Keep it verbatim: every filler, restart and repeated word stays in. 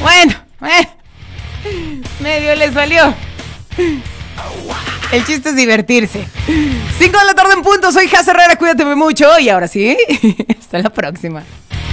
Bueno, eh, medio les salió. El chiste es divertirse. cinco de la tarde en punto, soy Jaz Herrera, cuídate mucho y ahora sí, hasta la próxima.